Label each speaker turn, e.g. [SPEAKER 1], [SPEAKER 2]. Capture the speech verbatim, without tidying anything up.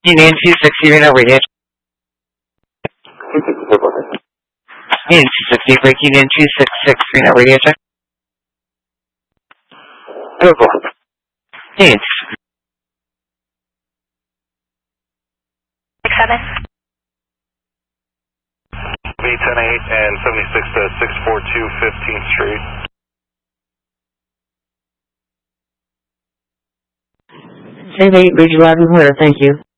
[SPEAKER 1] Union two sixty, Reno radio. Union two sixty, break Union two sixty-six, Reno radio check. Union
[SPEAKER 2] six seven.
[SPEAKER 3] V ten eight and seventy-six to six forty-two fifteenth Street.
[SPEAKER 4] Save eight, Bridge eleven, Clear, thank you.